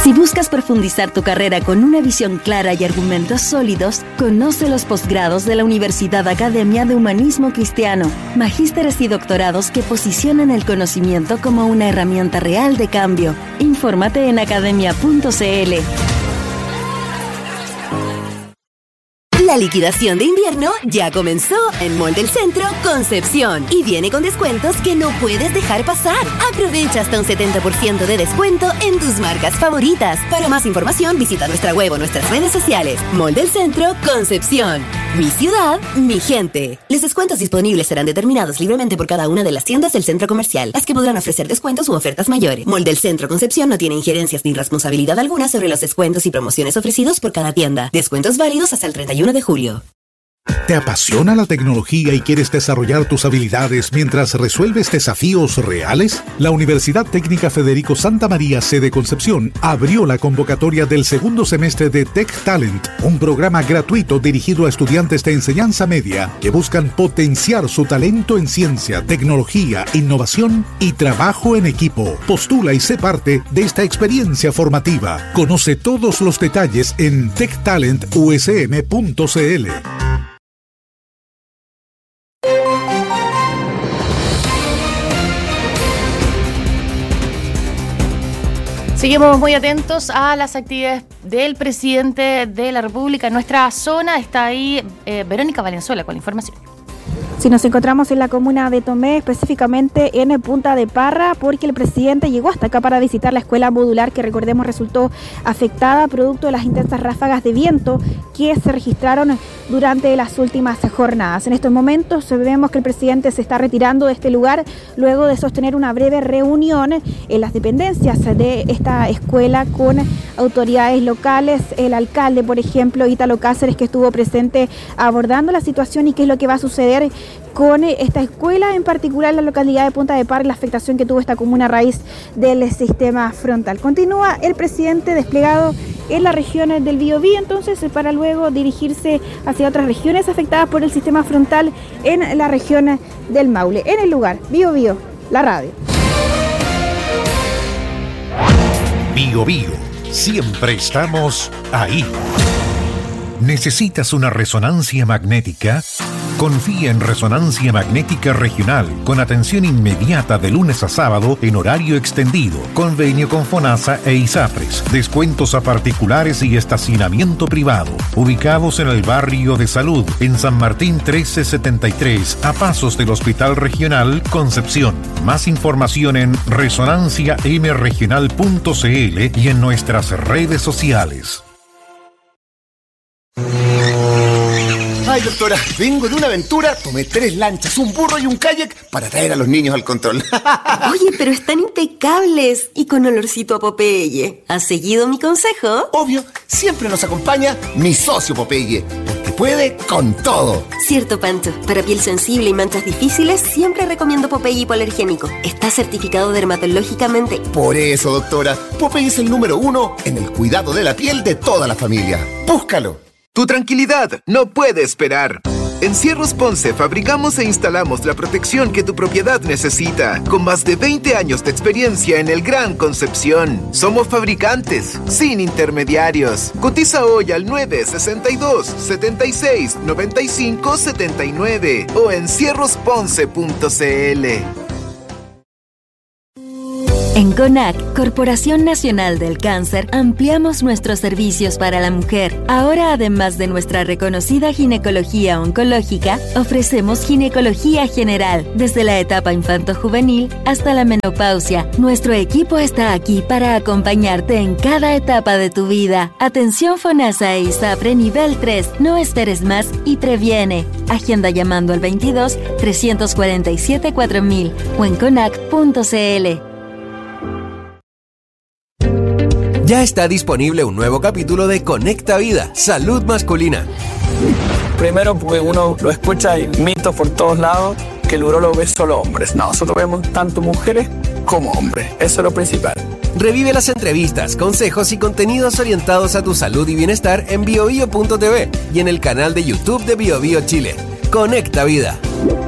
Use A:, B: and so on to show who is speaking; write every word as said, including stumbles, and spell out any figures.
A: Si buscas profundizar tu carrera con una visión clara y argumentos sólidos, conoce los posgrados de la Universidad Academia de Humanismo Cristiano, magísteres y doctorados que posicionan el conocimiento como una herramienta real de cambio. Infórmate en academia punto c l.
B: La liquidación de invierno ya comenzó en Mall del Centro Concepción y viene con descuentos que no puedes dejar pasar. Aprovecha hasta un setenta por ciento de descuento en tus marcas favoritas. Para más información visita nuestra web o nuestras redes sociales. Mall del Centro Concepción. Mi ciudad, mi gente. Los descuentos disponibles serán determinados libremente por cada una de las tiendas del centro comercial, las que podrán ofrecer descuentos u ofertas mayores. Mall del Centro Concepción no tiene injerencias ni responsabilidad alguna sobre los descuentos y promociones ofrecidos por cada tienda. Descuentos válidos hasta el treinta y uno de julio.
C: ¿Te apasiona la tecnología y quieres desarrollar tus habilidades mientras resuelves desafíos reales? La Universidad Técnica Federico Santa María, sede Concepción, abrió la convocatoria del segundo semestre de Tech Talent, un programa gratuito dirigido a estudiantes de enseñanza media que buscan potenciar su talento en ciencia, tecnología, innovación y trabajo en equipo. Postula y sé parte de esta experiencia formativa. Conoce todos los detalles en tech talent u s m punto c l.
D: Seguimos muy atentos a las actividades del presidente de la República en nuestra zona. Está ahí eh, Verónica Valenzuela con la información.
E: Sí, nos encontramos en la comuna de Tomé, específicamente en Punta de Parra, porque el presidente llegó hasta acá para visitar la escuela modular que, recordemos, resultó afectada producto de las intensas ráfagas de viento que se registraron durante las últimas jornadas. En estos momentos vemos que el presidente se está retirando de este lugar luego de sostener una breve reunión en las dependencias de esta escuela con autoridades locales, el alcalde, por ejemplo, Ítalo Cáceres, que estuvo presente abordando la situación y qué es lo que va a suceder con esta escuela, en particular la localidad de Punta de Parra y la afectación que tuvo esta comuna a raíz del sistema frontal. Continúa el presidente desplegado en las regiones del Biobío, entonces, para luego dirigirse hacia otras regiones afectadas por el sistema frontal en la región del Maule. En el lugar, Biobío, la radio.
F: Biobío, siempre estamos ahí. ¿Necesitas una resonancia magnética? Confía en Resonancia Magnética Regional, con atención inmediata de lunes a sábado en horario extendido, convenio con FONASA e ISAPRES, descuentos a particulares y estacionamiento privado, ubicados en el barrio de Salud, en San Martín trece setenta y tres, a pasos del Hospital Regional Concepción. Más información en resonancia m regional punto c l y en nuestras redes sociales.
G: Ay, doctora, vengo de una aventura, tomé tres lanchas, un burro y un kayak para traer a los niños al control.
B: Oye, pero están impecables y con olorcito a Popeye. ¿Has seguido mi consejo?
G: Obvio, siempre nos acompaña mi socio Popeye, porque puede con todo.
B: Cierto, Pancho. Para piel sensible y manchas difíciles, siempre recomiendo Popeye hipoalergénico. Está certificado dermatológicamente.
G: Por eso, doctora, Popeye es el número uno en el cuidado de la piel de toda la familia. Búscalo.
H: Tu tranquilidad no puede esperar. En Cierros Ponce fabricamos e instalamos la protección que tu propiedad necesita, con más de veinte años de experiencia en el Gran Concepción. Somos fabricantes, sin intermediarios. Cotiza hoy al nueve sesenta y dos, setenta y seis, noventa y cinco, setenta y nueve o en cierros ponce punto c l.
A: En CONAC, Corporación Nacional del Cáncer, ampliamos nuestros servicios para la mujer. Ahora, además de nuestra reconocida ginecología oncológica, ofrecemos ginecología general, desde la etapa infanto-juvenil hasta la menopausia. Nuestro equipo está aquí para acompañarte en cada etapa de tu vida. Atención FONASA e ISAPRE nivel tres. No esperes más y previene. Agenda llamando al veintidós, trescientos cuarenta y siete, cuatro mil o en conac punto c l.
I: Ya está disponible un nuevo capítulo de Conecta Vida, Salud Masculina.
J: Primero, porque uno lo escucha y mitos por todos lados, que el urólogo ve solo hombres. No, nosotros vemos tanto mujeres como hombres. Eso es lo principal.
I: Revive las entrevistas, consejos y contenidos orientados a tu salud y bienestar en biobio punto t v y en el canal de YouTube de BioBio Chile. Conecta Vida.